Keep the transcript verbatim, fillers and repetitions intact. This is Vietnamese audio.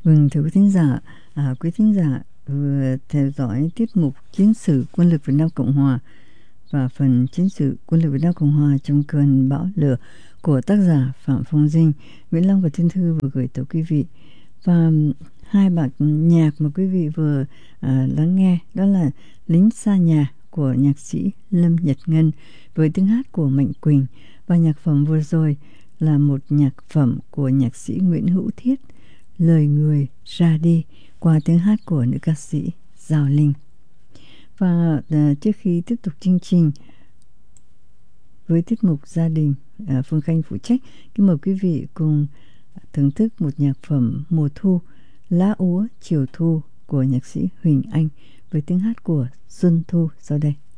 Vâng, thưa quý thính giả, à, quý thính giả vừa theo dõi tiết mục Chiến sự Quân lực Việt Nam Cộng Hòa và phần Chiến sự Quân lực Việt Nam Cộng Hòa trong cơn bão lửa của tác giả Phạm Phong Dinh. Nguyễn Long và Thiên Thư vừa gửi tới quý vị. Và hai bản nhạc mà quý vị vừa à, lắng nghe đó là Lính Xa Nhà của nhạc sĩ Lâm Nhật Ngân với tiếng hát của Mạnh Quỳnh, và nhạc phẩm vừa rồi là một nhạc phẩm của nhạc sĩ Nguyễn Hữu Thiết, Lời Người Ra Đi, qua tiếng hát của nữ ca sĩ Giao Linh. Và uh, trước khi tiếp tục chương trình với tiết mục Gia đình, uh, Phương Khanh phụ trách, kính mời quý vị cùng thưởng thức một nhạc phẩm Mùa Thu, Lá Úa Chiều Thu của nhạc sĩ Huỳnh Anh với tiếng hát của Xuân Thu sau đây.